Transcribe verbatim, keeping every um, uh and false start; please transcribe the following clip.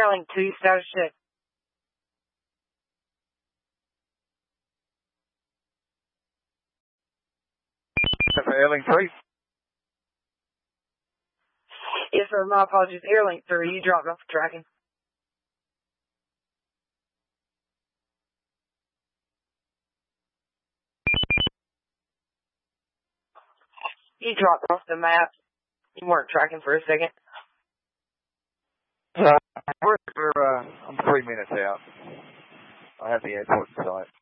Airlink two, status check. For Airlink three. Yes, sir. My apologies. Airlink three, you dropped off the tracking. You dropped off the map. You weren't tracking for a second. Uh, we're, we're, uh, I'm three minutes out. I have the airport in sight.